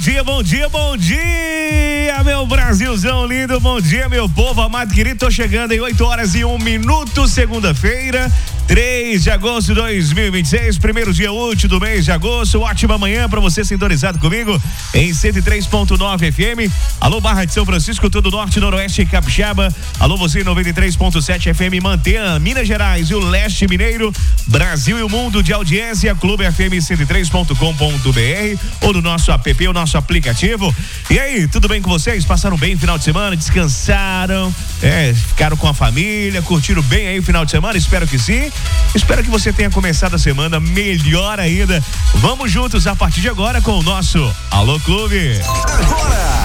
dia, bom dia, bom dia, meu Brasilzão lindo, bom dia, meu povo amado querido, tô chegando em 8h01, segunda-feira, 3 de agosto de 2026, primeiro dia útil do mês de agosto, ótima manhã pra você sintonizado comigo em 103.9 FM, alô Barra de São Francisco, todo norte, noroeste e capixaba, alô você 93.7 FM, Mantenha, Minas Gerais e o leste mineiro, Brasil e o mundo de audiência, Clube FM 103.com.br ou no nosso app, o nosso aplicativo. E aí, tudo bem com vocês? Passaram bem o final de semana? Descansaram? Ficaram com a família? Curtiram bem aí o final de semana? Espero que sim. Espero que você tenha começado a semana melhor ainda. Vamos juntos a partir de agora com o nosso Alô Clube. Agora,